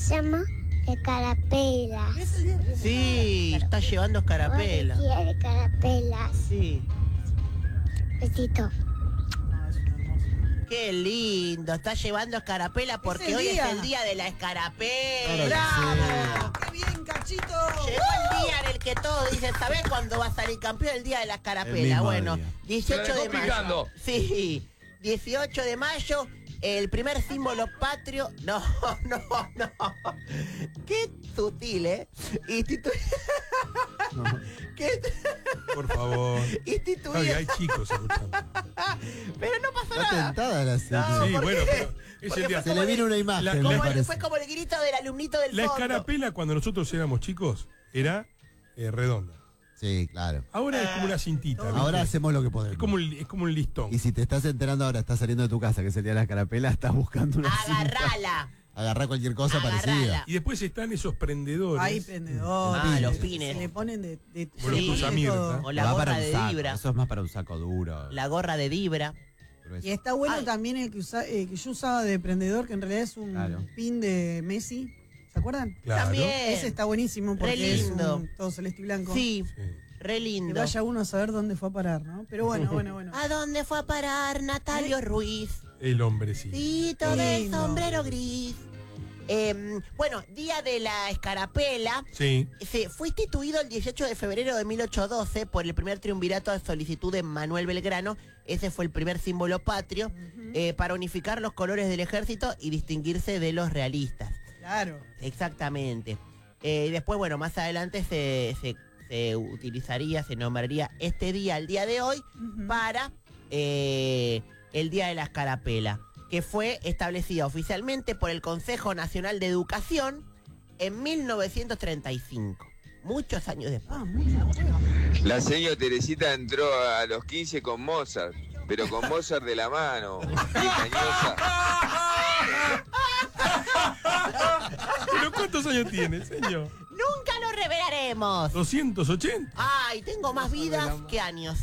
llama Escarapela. Sí, está llevando escarapela. Quiere carapelas. Sí. Besito. Qué lindo, está llevando escarapela porque hoy es el día de la escarapela. ¡Bravo! ¡Qué bien, Cachito! Llegó el día en el que todos dicen, ¿sabés cuándo va a salir campeón? El día de la El escarapela. mismo Bueno, día. 18 de mayo. Picando. Sí, 18 de mayo, el primer símbolo patrio. No. Qué sutil, ¿eh? No, ¿Qué? por favor. Instituido. Ay, hay chicos escuchando. Pero no pasó Está nada. tentada la serie. No, Sí, ¿por bueno, qué? pero es Porque el día. Se le vino una imagen, me Como parece. fue como el grito del alumnito del La fondo. escarapela cuando nosotros éramos chicos era redonda. Sí, claro. Ahora es como una cintita. ¿viste? Ahora hacemos lo que podemos. Es como un listón. Y si te estás enterando ahora, estás saliendo de tu casa, que es el día de la escarapela, estás buscando una cinta. Agarrala. Agarrá cualquier cosa Agarrala. parecida. Y después están esos prendedores. Hay prendedores. Ah, los pines. Se le ponen de Como los Sí. Tusamir, todo. ¿no? O la Va gorra para un de saco, Dibra. Eso es más para un saco duro. La gorra de Dibra. Y está bueno Ay. también el que yo usaba de prendedor, que en realidad es un Claro. pin de Messi. ¿Se acuerdan? Claro. También. Ese está buenísimo porque Re lindo. es todo celeste y blanco. Sí, Sí. re Que lindo. vaya uno a saber dónde fue a parar, ¿no? Pero bueno. ¿A dónde fue a parar Natalio Ruiz? El hombrecito. Sí, todo el Lindo. sombrero gris. Bueno, día de la escarapela. Sí. Fue instituido el 18 de febrero de 1812 por el primer triunvirato de solicitud de Manuel Belgrano. Ese fue el primer símbolo patrio para unificar los colores del ejército y distinguirse de los realistas. Claro. Exactamente. Y después, bueno, más adelante se utilizaría, se nombraría este día, el día de hoy, para el Día de la Escarapela, que fue establecida oficialmente por el Consejo Nacional de Educación en 1935. Muchos años después. La señora Teresita entró a los 15 con Mozart, pero con Mozart de la mano. Bien cañosa. ¿Pero cuántos años tiene, señor? Nunca lo revelaremos. 280. Ay, tengo más vidas que años.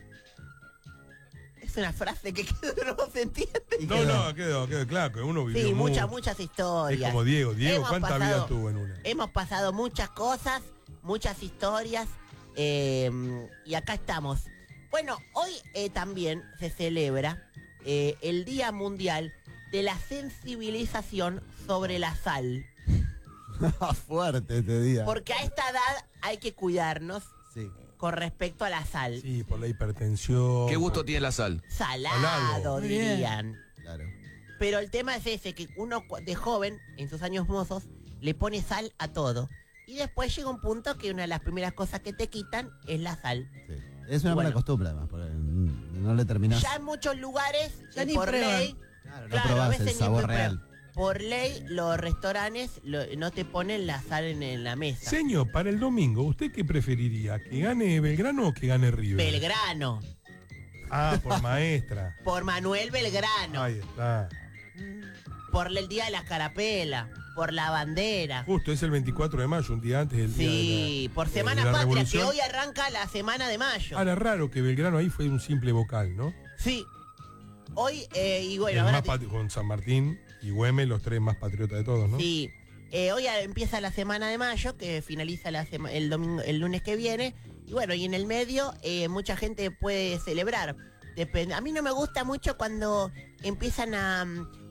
Es una frase que no se entiende. No, quedó claro, que uno vivió Sí, mucho. muchas Es historias. como Diego. Diego, Hemos ¿cuánta pasado- vida tuvo en una? Hemos pasado muchas cosas, muchas historias, y acá estamos. Bueno, hoy también se celebra el Día Mundial de la Sensibilización sobre la Sal. Fuerte este día. Porque a esta edad hay que cuidarnos Sí. con respecto a la sal. Sí, por la hipertensión. ¿Qué gusto tiene la sal? Salado, Salado. Muy bien. dirían. Claro. Pero el tema es ese, que uno de joven, en sus años mozos, le pone sal a todo. Y después llega un punto que una de las primeras cosas que te quitan es la sal. Sí. Es una buena Bueno. costumbre, además. Porque no le terminás. Ya en muchos lugares, Ya ni por prueban. ley, Claro, no claro, a probás veces el ni sabor prueban. real. Por ley, los restaurantes no te ponen la sal en la mesa. Señor, para el domingo, ¿usted qué preferiría? ¿Que gane Belgrano o que gane River? Belgrano, Ah, por maestra. por Manuel Belgrano, Ahí está. por el Día de la Escarapela, por la bandera. Justo, es el 24 de mayo, un día antes del día Sí, por de Semana la Patria, que Revolución. hoy arranca la Semana de mayo. Ahora, raro que Belgrano ahí fue un simple vocal, ¿no? Sí. Hoy, y bueno, El ahora más con San Martín y Güemes, los tres más patriotas de todos, ¿no? sí. Hoy empieza la Semana de Mayo, que finaliza el domingo, el lunes que viene. Y bueno, y en el medio mucha gente puede celebrar. A mí no me gusta mucho cuando empiezan a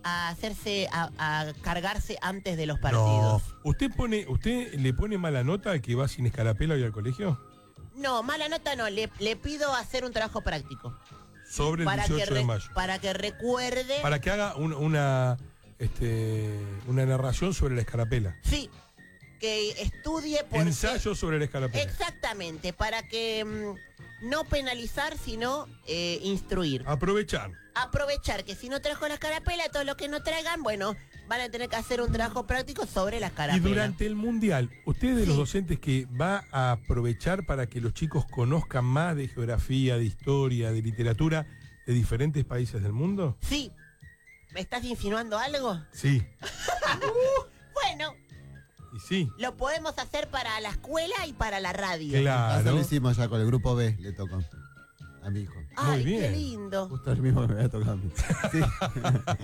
cargarse antes de los No. partidos. ¿Usted le pone mala nota al que va sin escarapela hoy al colegio? No, mala nota no. Le pido hacer un trabajo práctico. Sobre el Para 18 de mayo. para que recuerde. Para que haga una narración sobre la escarapela. Sí. Que estudie por Ensayo sobre la escarapela. Exactamente, para que no penalizar, sino instruir. Aprovechar. Aprovechar que si no trajo la escarapela, todos los que no traigan, bueno, van a tener que hacer un trabajo práctico sobre la Y escarapela. durante el mundial, ¿usted es de los Sí. docentes que va a aprovechar para que los chicos conozcan más de geografía, de historia, de literatura de diferentes países del mundo? Sí. ¿Me estás insinuando algo? Sí. Bueno, Y sí. lo podemos hacer para la escuela y para la radio. Eso Claro. lo hicimos ya con el grupo B, le tocó a mi hijo. Ay, Muy qué bien. lindo. Justo el mismo que me había tocado a mí. Sí.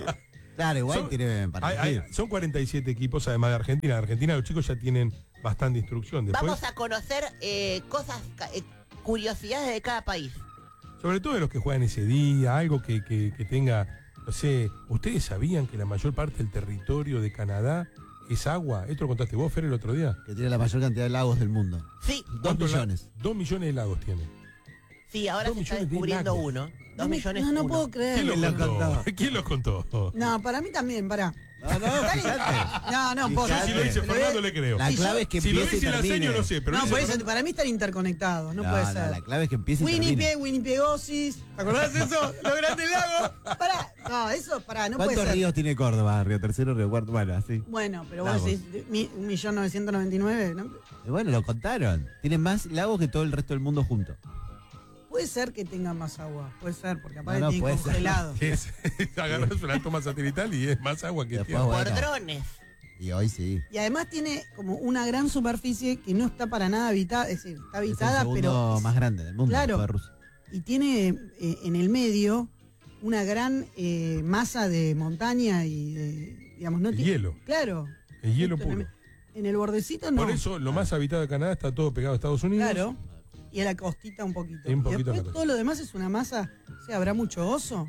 Claro, igual tiene para elegir. Son 47 equipos, además de Argentina. En Argentina los chicos ya tienen bastante instrucción. Después, Vamos a conocer cosas, curiosidades de cada país. sobre todo de los que juegan ese día, algo que tenga, no sé, ¿ustedes sabían que la mayor parte del territorio de Canadá es agua? Esto lo contaste vos, Fer, el otro día. Que tiene la mayor cantidad de lagos del mundo. Sí, 2 millones. 2 millones de lagos tiene. sí, ahora 2 se está millones de descubriendo lagos. uno. 2 No, millones no uno. puedo creer. ¿Quién lo lo contó? contó? ¿Quién lo contó? No, para mí también, para. No, fíjate. No, Fíjate. posta. Si lo dice Fernando, le creo. La Sí, clave es que Si lo empiece y dice la termine. seño, no sé, pero No, dice por eso, Fernando- para mí están interconectados, no puede ser. La clave es que empiece y Winnipeg, termine. Winnipegiosis. ¿Te acordás de eso? Los grandes lagos. Pará. No, eso, pará, no puede ¿Cuántos ser. ríos tiene Córdoba? Río Tercero, Río Cuarto, bueno, así. Bueno, pero vos Lagos. decís 1.999.000, ¿no? Y bueno, lo contaron. Tienen más lagos que todo el resto del mundo junto. Puede ser que tenga más agua, puede ser, porque aparte No, tiene puede ser. congelado. Que es, agarras una toma satelital y es más agua que Después, tiene. Por bueno. drones. Y hoy sí. Y además tiene como una gran superficie que no está para nada habitada, es decir, está Es el habitada, segundo pero más grande del mundo. Claro. después de Rusia. y tiene en el medio una gran masa de montaña y de, digamos, no El tiene. hielo. Claro. El hielo Justo puro. En el bordecito no. Por eso lo más habitado de Canadá está todo pegado a Estados Unidos. Claro. Y a la costita un poquito. Y un poquito y después a la costa. todo lo demás es una masa. O sea, ¿habrá mucho oso?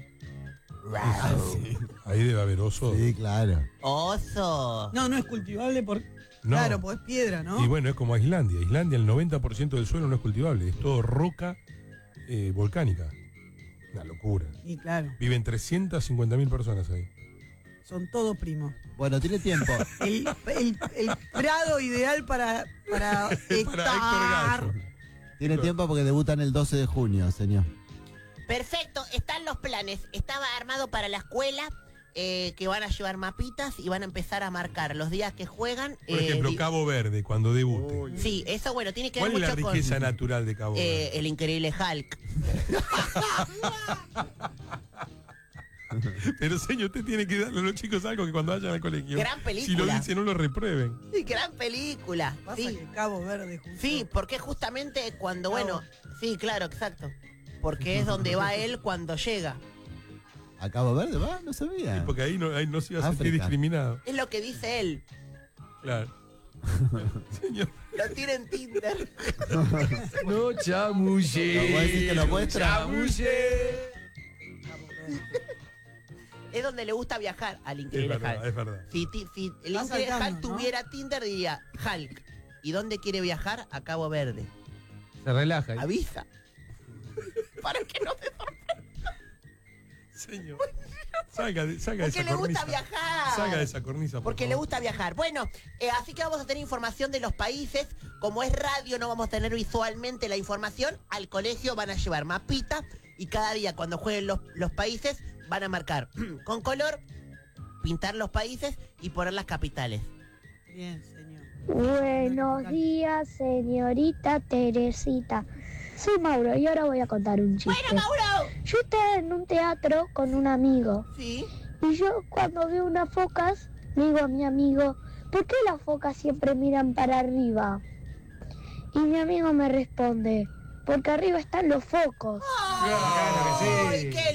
Ahí debe haber oso. Sí, claro. Oso. No, no es cultivable por. No. Claro, pues es piedra, ¿no? Y bueno, es como Islandia. Islandia, el 90% del suelo no es cultivable. Es todo roca volcánica. Una locura. Y claro, Viven 350.000 personas ahí. son todos primos. Bueno, tiene tiempo. El prado ideal para Para Héctor estar. Gallo. Tiene tiempo porque debutan el 12 de junio, señor. Perfecto, están los planes. Estaba armado para la escuela, que van a llevar mapitas y van a empezar a marcar los días que juegan. Por ejemplo, Cabo Verde, cuando debute. Sí, eso bueno, tiene que ¿Cuál ver es la mucho riqueza con natural de Cabo Verde? el increíble Hulk. Pero señor, usted tiene que darle a los chicos algo que cuando vayan al colegio. Gran Si película. lo dicen, no lo reprueben. Sí, gran película. Pasa Sí. que Cabo Verde justo. Sí, porque justamente cuando, bueno, sí, claro, exacto. Porque es donde va él cuando llega. ¿A Cabo Verde va? No sabía. Porque ahí no se iba a sentir África. discriminado. Es lo que dice él. Claro. Señor. Lo tiene en Tinder. No chamulle. ¿No vos decís que lo muestra? Chamulle. Es donde le gusta viajar al Es increíble verdad, Hulk. es verdad. Si el Va increíble saltando, Hulk ¿no? tuviera Tinder, diría Hulk. ¿Y dónde quiere viajar? A Cabo Verde. Se relaja. Avisa. Para que no se Señor. Salga de Porque esa le gusta cornisa. viajar. Salga de esa cornisa, por Porque le favor. gusta viajar. Bueno, así que vamos a tener información de los países. Como es radio, no vamos a tener visualmente la información. Al colegio van a llevar mapita y cada día cuando jueguen los países van a marcar con color, pintar los países y poner las capitales. Bien, señor. Buenos días, señorita Teresita. Soy Mauro y ahora voy a contar un chiste. ¡Bueno, Mauro! Yo estaba en un teatro con un amigo Sí. y yo cuando veo unas focas le digo a mi amigo, ¿por qué las focas siempre miran para arriba? Y mi amigo me responde, porque arriba están los focos. ¡Ay, qué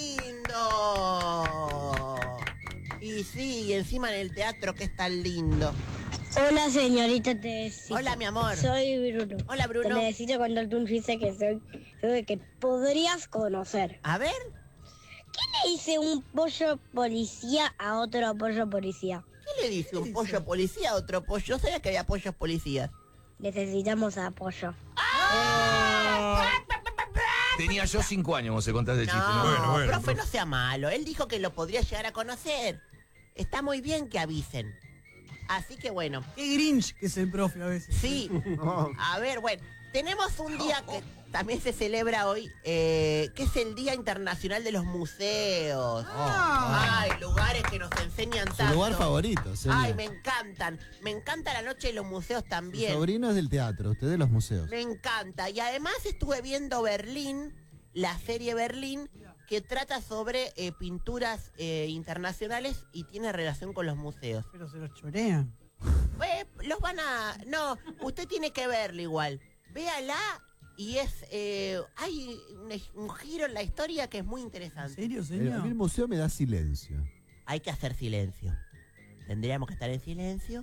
lindo! Y sí, y encima en el teatro que es tan lindo. Hola, señorita Teresita. Hola, mi amor. Soy Bruno. Hola, Te Bruno. necesito contarte un chiste que soy que podrías conocer. A ver, ¿Qué le dice un pollo policía a otro pollo policía? ¿qué le dice un pollo policía a otro pollo? Yo sabía que había pollos policías. Necesitamos apoyo. Tenía yo 5 años, vos se contaste el chiste, No, ¿no? Bueno, profe, profe. no sea malo. Él dijo que lo podría llegar a conocer. Está muy bien que avisen. Así que bueno, Qué Grinch que es el profe a veces. sí. A ver, bueno, tenemos un día que también se celebra hoy, que es el Día Internacional de los Museos. Ay, lugares que nos enseñan Su tanto. lugar favorito, señor. Ay, me encantan. Me encanta la noche de los museos Su también. sobrino es del teatro, usted de los museos. Me encanta. Y además estuve viendo Berlín, la serie Berlín, que trata sobre pinturas internacionales y tiene relación con los museos. Pero se los chorean. Los van a... No, usted tiene que verla igual. Véala y es... hay un giro en la historia que es muy ¿En interesante. serio, A mí señor? el museo me da silencio. hay que hacer silencio. Tendríamos que estar en silencio,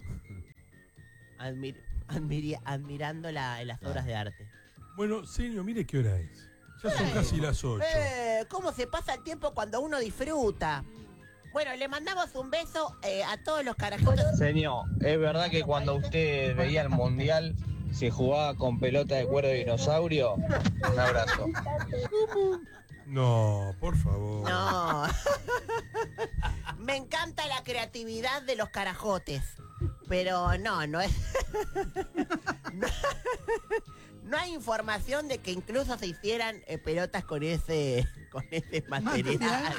admirando las obras de arte. Bueno, señor, mire qué hora es. Ya son casi las 8. ¿Cómo se pasa el tiempo cuando uno disfruta? Bueno, le mandamos un beso a todos los carajitos. Señor, ¿es verdad que cuando usted veía el mundial se jugaba con pelota de cuero de dinosaurio? Un abrazo. No, por favor. No. Me encanta la creatividad de los carajotes. Pero no es... No hay información de que incluso se hicieran pelotas con ese material.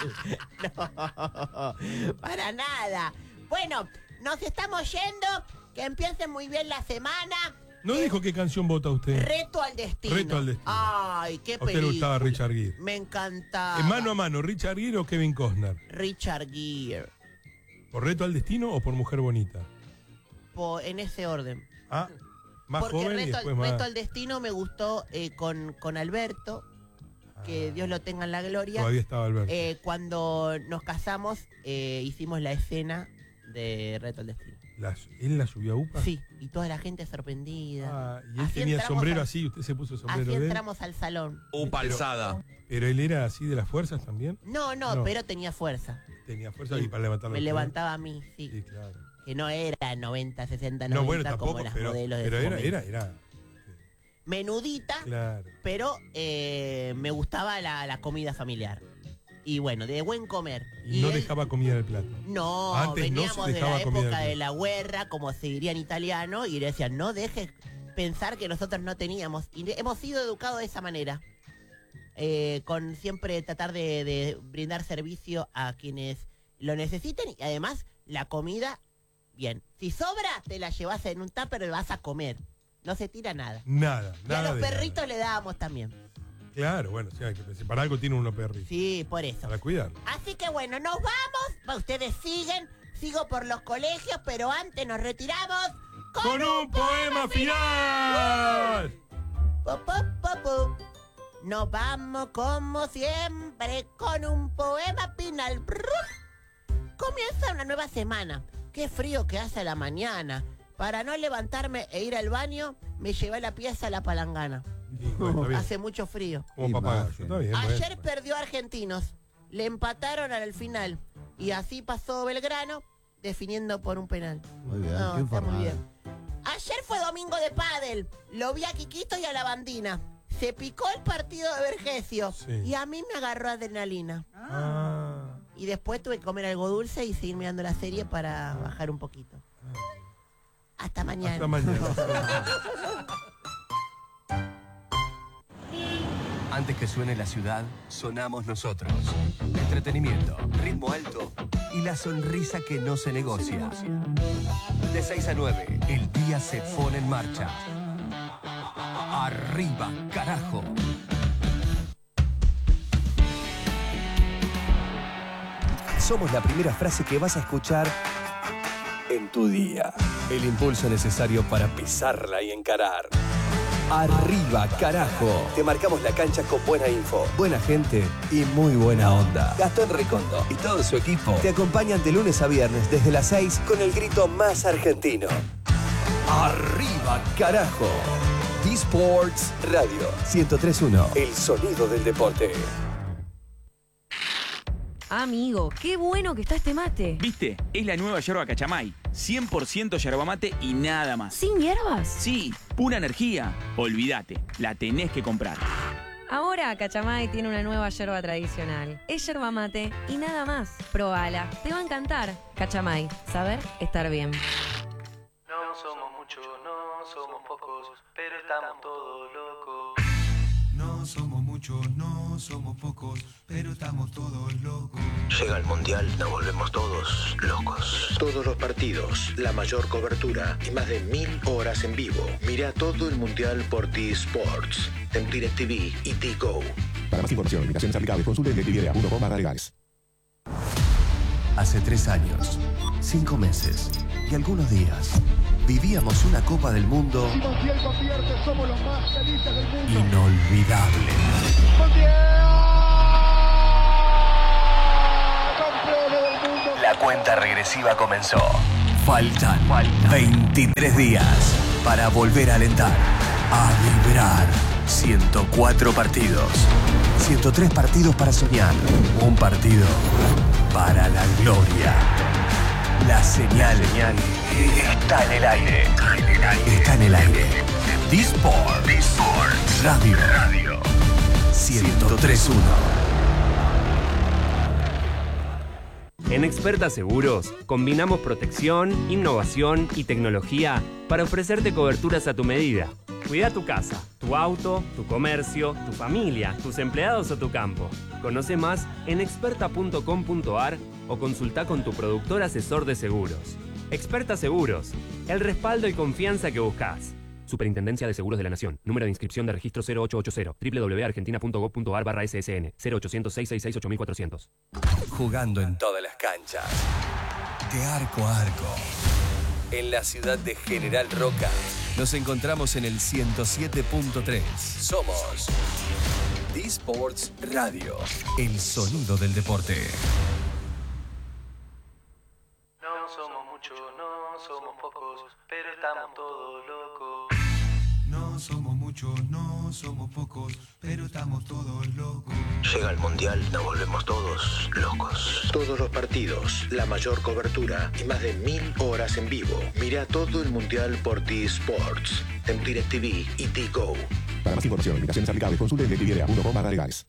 No, para nada. Bueno, nos estamos yendo. Que empiece muy bien la semana. ¿No dijo qué canción vota usted? Reto al destino. Reto al destino. Ay, qué ¿A usted le película. gustaba Richard Gere? Me encantaba. ¿En mano a mano, Richard Gere o Kevin Costner? Richard Gere. ¿Por Reto al Destino o por Mujer Bonita? En ese orden. Ah, más Porque joven y después más... Reto al Destino me gustó con Alberto, que Dios lo tenga en la gloria. Todavía estaba Alberto. Cuando nos casamos, hicimos la escena de Reto al Destino. ¿Él la subió a UPA? Sí, y toda la gente sorprendida. Ah, y él Así tenía entramos sombrero así, usted se puso sombrero Así de él. entramos al salón. UPA alzada. ¿Pero él era así de las fuerzas también? No, pero tenía fuerza. Tenía fuerza y para levantarlo. Me levantaba a mí, sí. Sí, claro. Que no era 90, 60, 90 No, bueno, tampoco, como las pero modelos de era, momento. era. Menudita, Claro. pero me gustaba la comida familiar. Y bueno, de buen comer. Y no él- dejaba comida en el plato. No, Antes no se veníamos de dejaba la comida época en el de la guerra, como se diría en italiano, y le decían, no dejes pensar que nosotros no teníamos. Y hemos sido educados de esa manera. Con siempre tratar de brindar servicio a quienes lo necesiten, y además la comida, bien. Si sobra, te la llevas en un tupper y vas a comer. No se tira nada. Nada, Y a nada. los de perritos le dábamos también. nada. Claro, bueno, o sea, que para algo tiene uno perrito. Sí, por eso. Para cuidar. Así que bueno, nos vamos. Ustedes siguen. Sigo por los colegios, pero antes nos retiramos ¡Con un poema final! Po, po, po, po. Nos vamos como siempre con un poema final. Brrr. Comienza una nueva semana. Qué frío que hace a la mañana. Para no levantarme e ir al baño, me llevé la pieza a la palangana. Sí, bueno, está bien. Hace mucho frío. Como Y papagayo, más, está bien. Ayer bueno. perdió Argentinos. Le empataron al final. Y así pasó Belgrano, definiendo por un penal. Muy bien, No, qué está muy informada. bien. Ayer fue domingo de pádel. Lo vi a Quiquito y a la Bandina. Se picó el partido de Vergesio. Sí. Y a mí me agarró adrenalina. Ah, Y después tuve que comer algo dulce y seguir mirando la serie para bajar un poquito. Hasta mañana. hasta mañana. Antes que suene la ciudad, sonamos nosotros. Entretenimiento, ritmo alto y la sonrisa que no se negocia. De 6 a 9, el día se pone en marcha. Arriba, carajo. Somos la primera frase que vas a escuchar en tu día. El impulso necesario para pisarla y encarar. Arriba, carajo. Te marcamos la cancha con buena info, buena gente y muy buena onda. Gastón Recondo y todo su equipo te acompañan de lunes a viernes desde las 6 con el grito más argentino. Arriba, carajo. D-Sports Radio 103.1. El sonido del deporte. Amigo, qué bueno que está este mate. ¿Viste? Es la nueva yerba Cachamay. 100% yerba mate y nada más. ¿Sin hierbas? Sí, pura energía. Olvídate, la tenés que comprar. Ahora Cachamay tiene una nueva yerba tradicional. Es yerba mate y nada más. Probala, te va a encantar. Cachamay, saber estar bien. No somos muchos, no somos pocos, pero estamos todos locos. No somos muchos, no somos pocos, pero estamos todos locos. Llega el Mundial, nos volvemos todos locos. Todos los partidos, la mayor cobertura y más de 1000 horas en vivo. Mira todo el Mundial por T-Sports, en DirecTV y T-Go. Para más información, invitaciones aplicables, consulte directvidea.com/legales. Hace 3 años, 5 meses y algunos días, vivíamos una Copa del Mundo inolvidable. La La cuenta regresiva comenzó. Faltan 23 días para volver a alentar, a vibrar. 104 partidos, 103 partidos para soñar, un partido para la gloria. La señal está en el aire. Está en el aire. D-Sport Radio 103.1. En Experta Seguros, combinamos protección, innovación y tecnología para ofrecerte coberturas a tu medida. Cuida tu casa, tu auto, tu comercio, tu familia, tus empleados o tu campo. Conoce más en experta.com.ar o consulta con tu productor asesor de seguros. Experta Seguros, el respaldo y confianza que buscas. Superintendencia de Seguros de la Nación. Número de inscripción de registro 0880. www.argentina.gov.ar/ssn. 0800-666-8400. Jugando en todas las canchas. De arco a arco. En la ciudad de General Roca. Nos encontramos en el 107.3. Somos D-Sports Radio. El sonido del deporte. No somos muchos, no somos pocos, pero estamos todos locos. No somos muchos, no somos pocos, pero estamos todos locos. Llega el Mundial, nos volvemos todos locos. Todos los partidos, la mayor cobertura y más de 1000 horas en vivo. Mira todo el Mundial por T-Sports, en DirecTV y T-Go. Para más información, limitaciones aplicables, consulte en DirecTV.com/legales.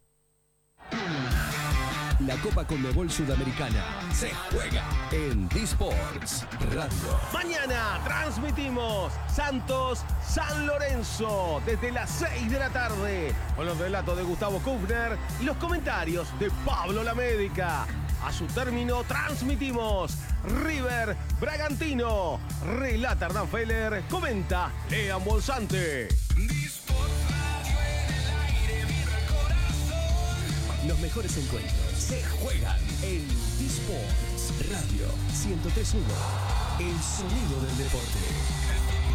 La Copa Conmebol Sudamericana se juega en D-Sports Radio. Mañana transmitimos Santos-San Lorenzo desde las 6 de la tarde con los relatos de Gustavo Kufner y los comentarios de Pablo Lamédica. A su término transmitimos River Bragantino. Relata Hernán Feller, comenta Lean Bolsante. Los mejores encuentros se juegan en D-Sports Radio 103.1. El sonido del deporte.